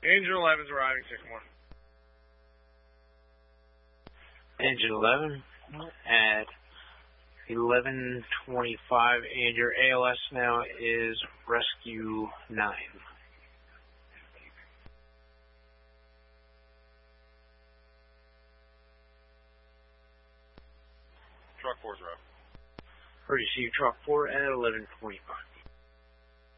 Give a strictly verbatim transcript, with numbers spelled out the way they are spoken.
Angel eleven's arriving, Sycamore. Angel eleven at eleven twenty-five, and your A L S now is Rescue nine. Truck four's arriving. Receive Truck four at eleven twenty-five.